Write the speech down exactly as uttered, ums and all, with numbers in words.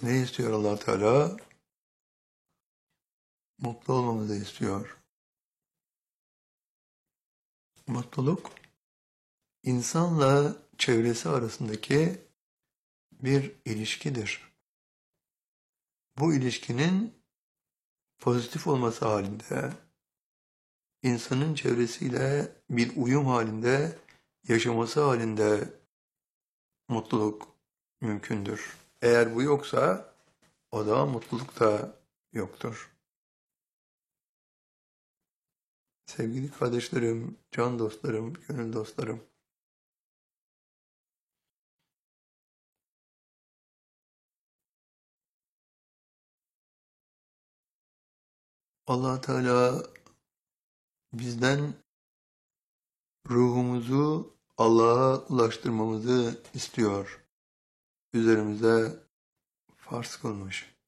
Ne istiyor Allah Teala? Mutlu olmamızı istiyor. Mutluluk, insanla çevresi arasındaki bir ilişkidir. Bu ilişkinin pozitif olması halinde, insanın çevresiyle bir uyum halinde, yaşaması halinde mutluluk mümkündür. Eğer bu yoksa, o zaman mutluluk da yoktur. Sevgili kardeşlerim, can dostlarım, gönül dostlarım, Allah Teala bizden ruhumuzu Allah'a ulaştırmamızı istiyor. Üzerimize farz kılmış.